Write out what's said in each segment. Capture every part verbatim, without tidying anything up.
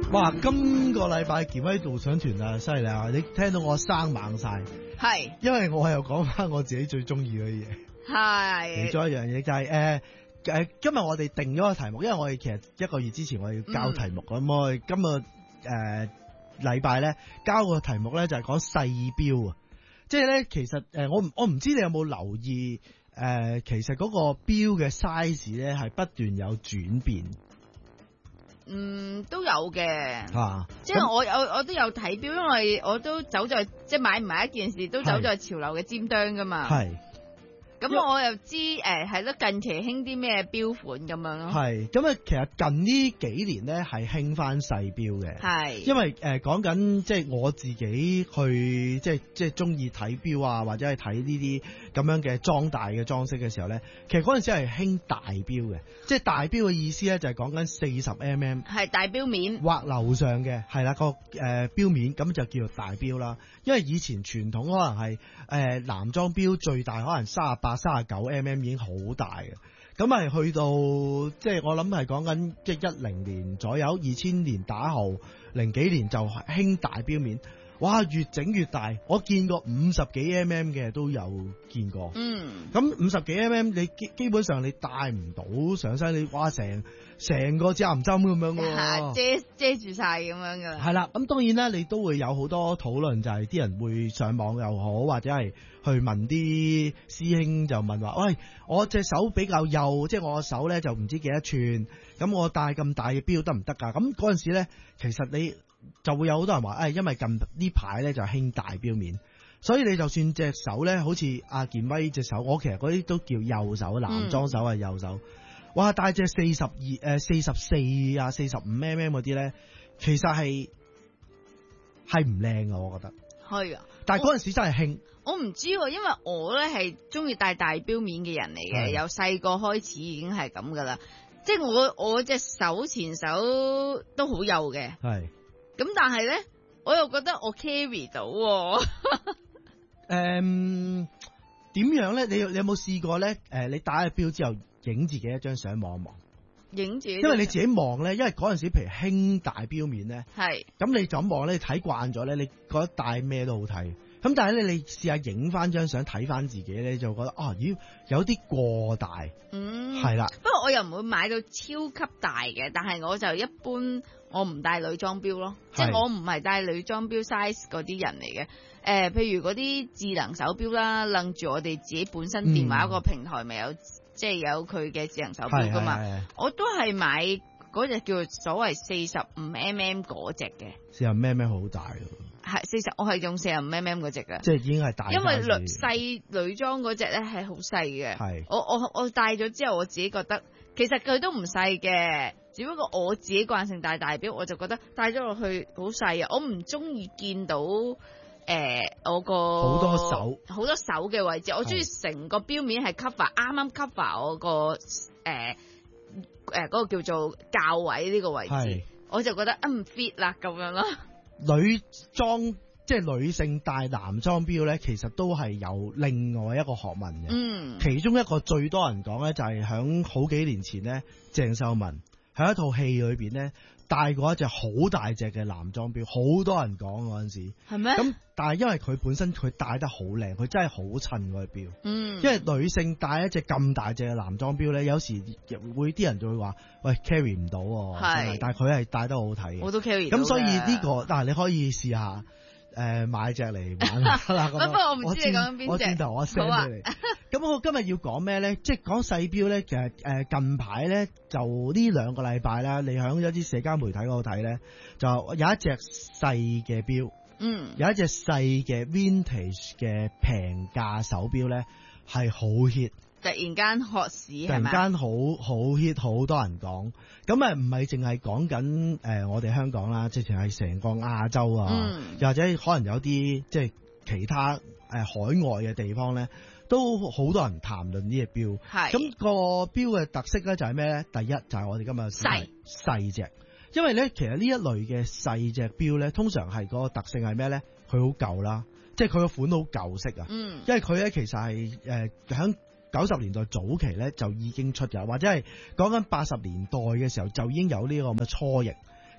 哇！今個禮拜健威導賞團啊，犀利啊！你聽到我生猛晒， 係， 因為我又講翻我自己最中意嗰啲嘢。 係。 其中一樣嘢就係誒誒，今日我哋定咗個題目，因為我哋其實一個月之前我要交題目咁、嗯、我哋今個誒禮拜咧交個題目咧就係講細錶啊，即係咧其實誒、呃、我我唔知你有冇留意誒、呃，其實嗰個錶嘅 size 咧係不斷有轉變。 嗯，都有嘅， 啊， 即係我有我都有睇錶，因為我都走在即係買唔買一件事都走在潮流嘅尖端噶嘛。係。咁我又知誒係咯，近期興啲咩錶款咁樣咯。係，咁啊，其實近呢幾年咧係興翻細錶嘅。係，因為誒講緊即係我自己去即係即係中意睇錶啊，或者係睇呢啲咁樣嘅裝大嘅裝飾嘅時候咧，其實嗰陣時係興大錶嘅，即係大錶嘅意思咧就係講緊四十 mm 係大錶面或樓上嘅，係啦個誒錶面咁就叫做大錶啦。因為以前傳統可能係誒男裝錶最大可能三十八、三十九 mm 已經好大嘅，咁係去到即係我諗係講緊即係一零年左右，二千年打後零幾年就興大錶面，哇越整越大，我見過五十幾 mm 嘅都有見過。嗯，咁五十幾 mm 你基基本上你戴唔到上身，你哇成成個指南針咁樣喎，遮遮住晒咁樣噶。係啦，咁當然啦，你都會有好多討論，就係、是、啲人會上網又好，或者係去問啲師兄就問話，喂，我隻手比較幼，即係我個手咧就唔知幾多寸，咁我戴咁大嘅錶得唔得㗎？咁嗰陣時咧，其實你就會有好多人話，誒、哎，因為近呢排咧就興大錶面，所以你就算隻手咧，好似阿健威隻手，我其實嗰啲都叫右手，男裝手係右手。嗯，哇！戴隻四十二誒四十四啊四十五 mm 嗰啲咧，其實係係唔靚㗎，我覺得。係啊，但係嗰陣時真係興。我唔知喎，因為我咧係中意戴大錶面嘅人嚟嘅，由細個開始已經係咁噶啦。即係我我隻手前手都好幼嘅。係。咁但係咧，我又覺得我 carry 到。誒。Um, 點樣咧？你你有冇試過咧？誒，你打咗錶之後，影自己一張相望一望，影自己，因為你自己望咧，因為嗰陣時譬如興大錶面咧，係，咁你就咁望咧，你睇慣咗咧，你覺得戴咩都好睇。咁但係咧，你試下影翻張相睇翻自己咧，你就覺得啊，咦，有啲過大，嗯，係啦。不過我又唔會買到超級大嘅，但係我就一般，我唔戴女裝錶咯，即係我唔係戴女裝錶 size 嗰啲人嚟嘅。誒、呃，譬如嗰啲智能手錶啦，楞住我哋自己本身電話個平台咪有，嗯、即係有佢嘅智能手錶噶嘛，我都係買嗰隻叫所謂四十五 mm 嗰隻嘅。四十五 mm 好大咯。係四十，我係用四十五 mm 嗰隻噶，即係已經係大。因為女細女裝嗰隻咧係好細嘅。係我我我戴咗之後，我自己覺得其實佢都唔細嘅，只不過我自己慣性戴大錶，我就覺得戴咗落去好細啊！我唔中意見到誒、呃、我個好多手好多手嘅位置，我中意成個錶面係 cover 啱啱 cover 我個誒誒嗰個叫做較位呢個位置，我就覺得唔 fit 啦咁樣咯。女裝即係女性戴男裝錶咧，其實都係有另外一個學問嘅。嗯，其中一個最多人講咧，就係響好幾年前咧，鄭秀文喺一套戲裏邊咧戴過一隻好大隻嘅男裝錶，好多人講嗰陣時。係咩？咁但係因為佢本身佢戴得好靚，佢真係好襯嗰隻錶。嗯，因為女性戴一隻咁大隻嘅男裝錶咧，有時會啲人就會話，喂 carry 唔到，係，但係佢係戴得好好睇嘅。我都 carry 到。咁所以呢、這個，但係你可以試下。誒、呃、買隻嚟玩啦咁。不過我唔知你講緊邊隻。我轉頭我 send 俾你。咁我今日要講咩咧？即係講細錶咧，其實誒近排咧就呢兩個禮拜啦，你喺一啲社交媒體嗰度睇咧，就有一隻細嘅錶，嗯，有一隻細嘅 vintage 嘅平價手錶咧，係好 hit。突然間學市係咪？突然間好好 hit，好多人講。咁啊，唔係淨係講緊誒我哋香港啦，直情係成個亞洲啊，嗯、又或者可能有啲即係其他誒、呃、海外嘅地方咧，都好多人談論呢隻錶。係咁、個錶嘅特色咧就係咩咧？第一就係我哋今日細細隻，因為咧其實呢一類嘅細隻錶咧，通常係個特性係咩咧？佢好舊啦，即係佢個款好舊式啊。嗯，因為佢咧其實係誒響九十年代早期咧就已經出嘅，或者係講緊八十年代嘅時候就已經有呢個咁嘅雛形。咁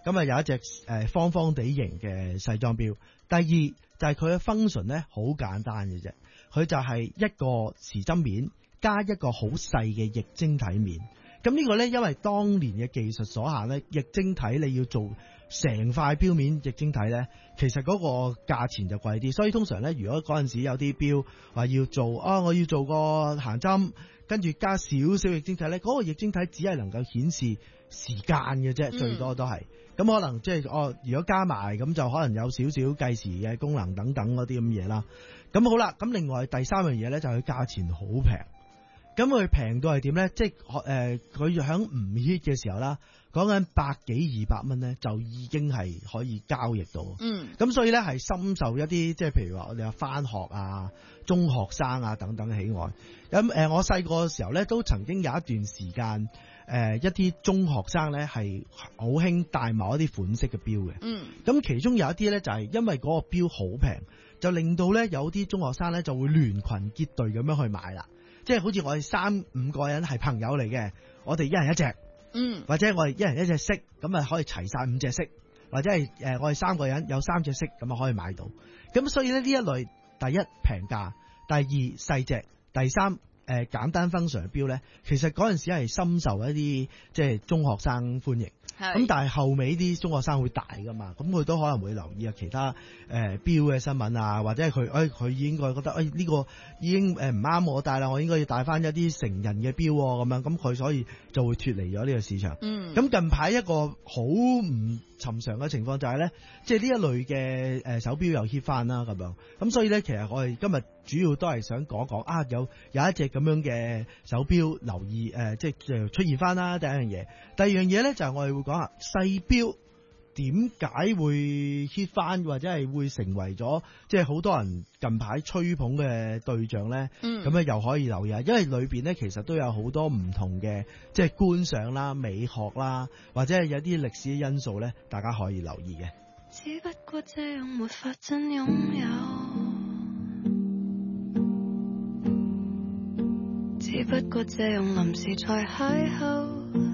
咁啊有一隻誒方方地形嘅細裝錶。第二就係佢嘅 function 咧，好簡單嘅啫，佢就係一個時針面加一個好細嘅液晶體面。咁呢個咧，因為當年嘅技術所限咧，液晶體你要做成塊錶面液晶體咧，其實嗰個價錢就貴啲。所以通常咧，如果嗰陣時有啲錶話要做啊，我要做個行針，跟住加少少液晶體咧，嗰、嗰個液晶體只係能夠顯示時間嘅啫，最多都係。咁、嗯、可能即係哦，如果加埋咁就可能有少少計時嘅功能等等嗰啲咁嘢啦。咁好啦，咁另外第三樣嘢咧就係佢價錢好平。咁佢平到係點咧？即係誒，佢響唔 hit 嘅時候啦，講緊百幾二百蚊咧，就已經係可以交易到。嗯。咁所以咧係深受一啲即係譬如話我哋話返學啊、中學生啊等等嘅喜愛。咁誒，我細個嘅時候咧，都曾經有一段時間誒、呃，一啲中學生咧係好興戴某一啲款式嘅錶嘅。嗯。咁其中有一啲咧就係因為嗰個錶好平，就令到咧有啲中學生咧就會聯群結隊咁樣去買啦。即係好似我哋三五個人係朋友嚟嘅，我哋一人一隻，嗯，或者我哋一人一隻色，咁啊可以齊晒五隻色，或者係誒我哋三個人有三隻色，咁啊可以買到。咁所以咧呢一類，第一平價，第二細隻，第三誒、呃、簡單 function 嘅錶咧，其實嗰陣時係深受一啲即係中學生歡迎。咁但係後尾啲中學生會大噶嘛，咁佢都可能會留意啊其他誒錶嘅新聞啊，或者係佢誒佢應該覺得誒呢、哎這個已經誒唔啱我戴啦，我應該要戴翻一啲成人嘅錶咁樣，咁佢所以就會脫離咗呢個市場。嗯，咁近排一個好唔尋常嘅情況就係咧，即係呢一類嘅誒手錶又 hit 翻啦咁樣，咁所以咧其實我哋今日主要都係想講講啊有有一隻咁樣嘅手錶留意誒、呃，即係出現翻啦。第一樣嘢，第二樣嘢咧就係、是、我哋會講下細錶點解會 hit 翻，或者係會成為咗即係好多人近排吹捧嘅對象咧。嗯，咁咧又可以留意下，因為裏邊咧其實都有好多唔同嘅即係觀賞啦、美學啦，或者係有啲歷史嘅因素咧，大家可以留意嘅。只不過這樣沒法真擁有，只不過這樣臨時才邂逅。